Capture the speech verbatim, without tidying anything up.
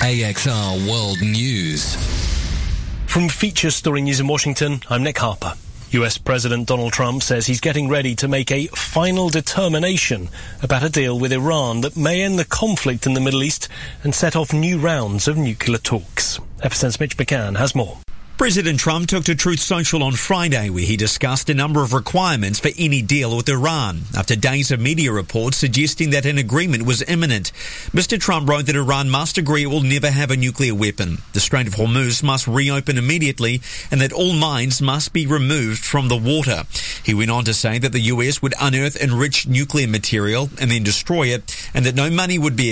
A X R World News. From Feature Story News in Washington, I'm Nick Harper. U S President Donald Trump says he's getting ready to make a final determination about a deal with Iran that may end the conflict in the Middle East and set off new rounds of nuclear talks. F S N's Mitch McCann has more. President Trump took to Truth Social on Friday where he discussed a number of requirements for any deal with Iran after days of media reports suggesting that an agreement was imminent. Mister Trump wrote that Iran must agree it will never have a nuclear weapon, the Strait of Hormuz must reopen immediately, and that all mines must be removed from the water. He went on to say that the U S would unearth enriched nuclear material and then destroy it, and that no money would be